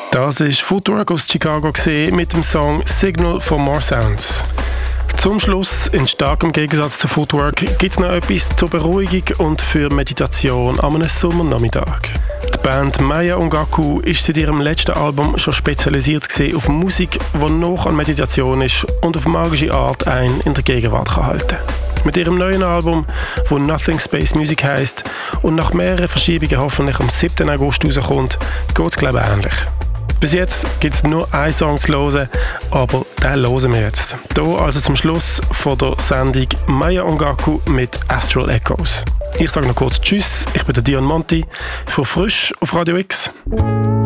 Das war Footwork aus Chicago mit dem Song Signal for More Sounds. Zum Schluss, in starkem Gegensatz zu Footwork, gibt es noch etwas zur Beruhigung und für Meditation an einem Sommernachmittag. Die Band Maya Ongaku ist seit ihrem letzten Album schon spezialisiert auf Musik, die noch an Meditation ist und auf magische Art einen in der Gegenwart kann halten. Mit ihrem neuen Album, wo Nothing Space Music heisst und nach mehreren Verschiebungen hoffentlich am 7. August rauskommt, geht es glaube ich ähnlich. Bis jetzt gibt es nur einen Song zu hören, aber den hören wir jetzt. Hier also zum Schluss von der Sendung Maya Ongaku mit Astral Echoes. Ich sage noch kurz Tschüss, ich bin der Dion Monti für Frisch auf Radio X.